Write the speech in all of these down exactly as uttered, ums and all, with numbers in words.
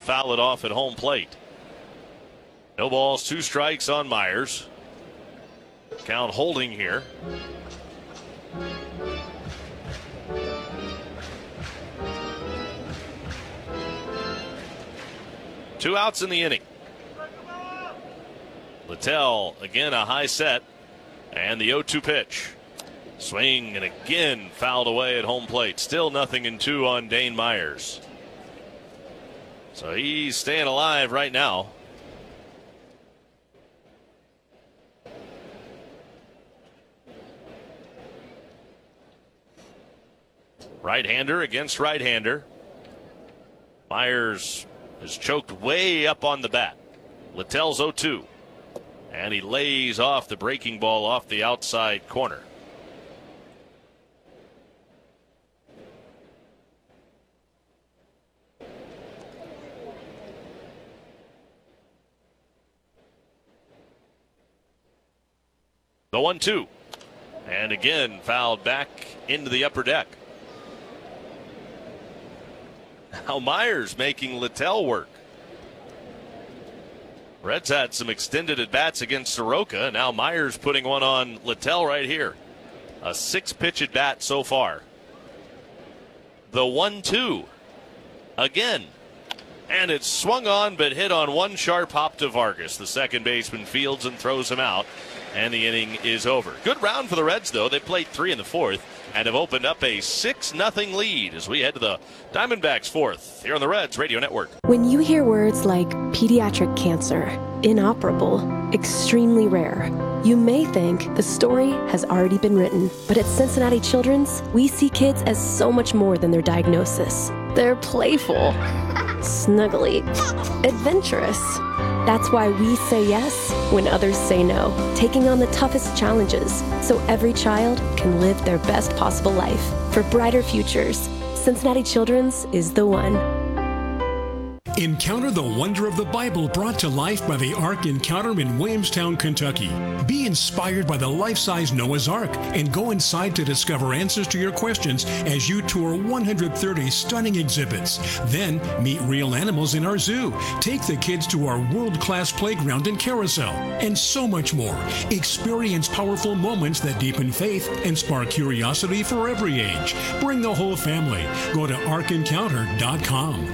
foul it off at home plate. No balls, two strikes on Myers. Count holding here. Two outs in the inning. Littell, again a high set, and the oh two pitch. Swing, and again fouled away at home plate. Still nothing in two on Dane Myers. So he's staying alive right now. Right-hander against right-hander. Myers is choked way up on the bat. Littell's oh two. And he lays off the breaking ball off the outside corner. The one two. And again fouled back into the upper deck. Now Myers making Littell work. Reds had some extended at-bats against Soroka. Now Myers putting one on Littell right here. A six-pitch at-bat so far. The one two. Again. And it's swung on but hit on one sharp hop to Vargas. The second baseman fields and throws him out. And the inning is over. Good round for the Reds, though. They played three in the fourth and have opened up a six nothing lead as we head to the Diamondbacks' fourth here on the Reds Radio Network. When you hear words like pediatric cancer, inoperable, extremely rare, you may think the story has already been written. But at Cincinnati Children's, we see kids as so much more than their diagnosis. They're playful, snuggly, adventurous. That's why we say yes when others say no, taking on the toughest challenges so every child can live their best possible life. For brighter futures, Cincinnati Children's is the one. Encounter the wonder of the Bible brought to life by the Ark Encounter in Williamstown, Kentucky. Be inspired by the life-size Noah's Ark and go inside to discover answers to your questions as you tour one hundred thirty stunning exhibits. Then meet real animals in our zoo. Take the kids to our world-class playground and carousel, and so much more. Experience powerful moments that deepen faith and spark curiosity for every age. Bring the whole family. Go to ark encounter dot com.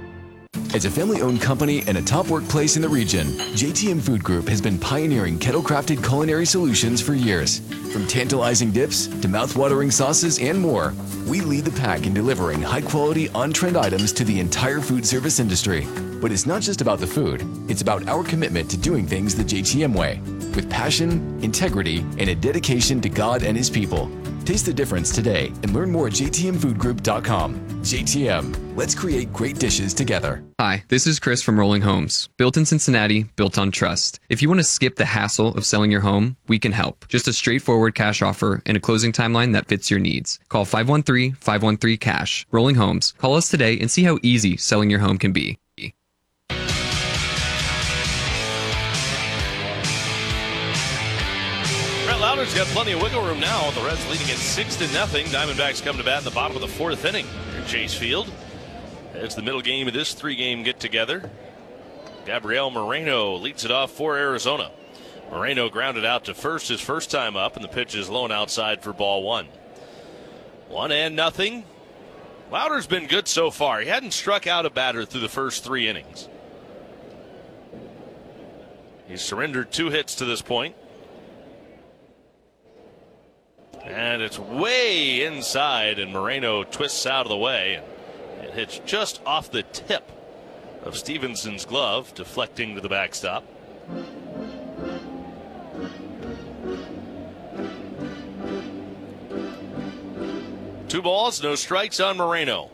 As a family-owned company and a top workplace in the region, J T M Food Group has been pioneering kettle-crafted culinary solutions for years. From tantalizing dips to mouth-watering sauces and more, we lead the pack in delivering high-quality, on-trend items to the entire food service industry. But it's not just about the food, it's about our commitment to doing things the J T M way, with passion, integrity, and a dedication to God and His people. Taste the difference today and learn more at j t m food group dot com. J T M, let's create great dishes together. Hi, this is Chris from Rolling Homes. Built in Cincinnati, built on trust. If you want to skip the hassle of selling your home, we can help. Just a straightforward cash offer and a closing timeline that fits your needs. Call five one three, five one three, cash. Rolling Homes. Call us today and see how easy selling your home can be. Lowder's got plenty of wiggle room now. The Reds leading at six to nothing. Diamondbacks come to bat in the bottom of the fourth inning here at Chase Field. It's the middle game of this three-game get-together. Gabriel Moreno leads it off for Arizona. Moreno grounded out to first his first time up, and the pitch is low and outside for ball one. One and nothing. Lowder's been good so far. He hadn't struck out a batter through the first three innings. He's surrendered two hits to this point. And it's way inside, and Moreno twists out of the way. And it hits just off the tip of Stevenson's glove, deflecting to the backstop. Two balls, no strikes on Moreno.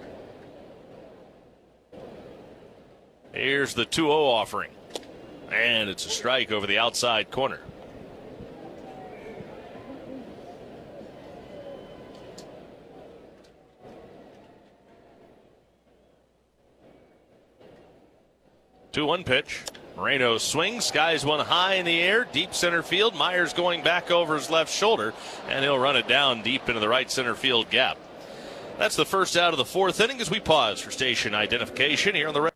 Here's the two oh offering. And it's a strike over the outside corner. two one pitch. Moreno swings, skies one high in the air, deep center field. Myers going back over his left shoulder, and he'll run it down deep into the right center field gap. That's the first out of the fourth inning as we pause for station identification here on the